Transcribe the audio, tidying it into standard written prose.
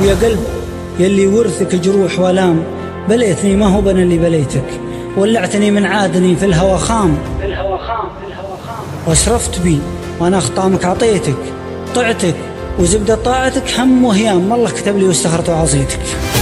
يا قلب يلي ورثك جروح والام، بليتني ما هو بنا اللي بليتك، ولعتني من عادني في الهوى خام، واسرفت بي وانا خطامك عطيتك، طعتك وزبدة طاعتك هم وهيام، والله كتب لي واستخرت وعصيتك.